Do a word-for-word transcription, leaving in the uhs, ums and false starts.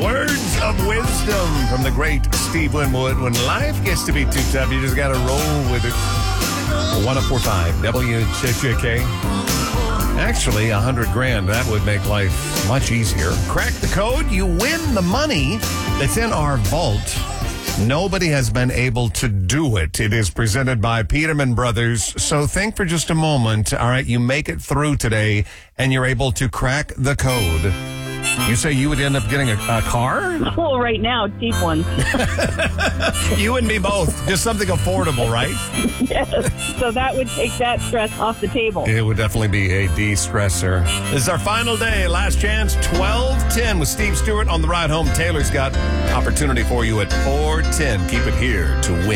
Words of wisdom from the great Steve Winwood. When life gets to be too tough, you just got to roll with it. one oh four point five W J J K. Actually, a hundred grand, that would make life much easier. Crack the code, you win the money that's in our vault. Nobody has been able to do it. It is presented by Peterman Brothers. So think for just a moment. All right, you make it through today, and you're able to crack the code. You say you would end up getting a, a car? Well, right now, cheap ones. You and me both. Just something affordable, right? Yes. So that would take that stress off the table. It would definitely be a de-stressor. This is our final day. Last chance, twelve ten with Steve Stewart on the ride home. Taylor's got opportunity for you at four ten. Keep it here to win.